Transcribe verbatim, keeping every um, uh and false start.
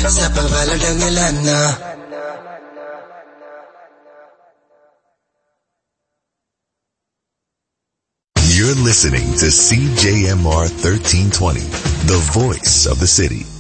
sa pagaladangalan na. You're listening to C J M R thirteen twenty, the voice of the city.